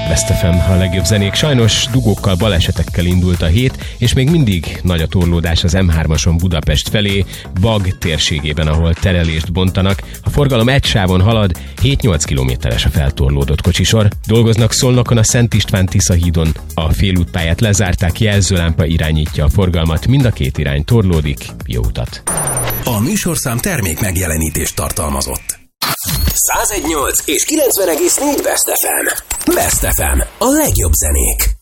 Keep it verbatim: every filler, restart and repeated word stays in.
Best ef em, a legjobb zenék. Sajnos dugókkal, balesetekkel indult a hét, és még mindig nagy a torlódás az em hármason Budapest felé, Bag térségében, ahol terelést bontanak. A forgalom egy sávon halad, hét-nyolc kilométeres a feltorlódott kocsisor. Dolgoznak Szolnokon a Szent István-Tisza hídon. A félútpályát lezárták, jelzőlámpa irányítja a forgalmat, mind a két irány torlódik. Jó utat! A műsorszám termék megjelenítést tartalmazott. száz egy egész nyolc és kilencven egész négy Best ef em. Best ef em. A legjobb zenék.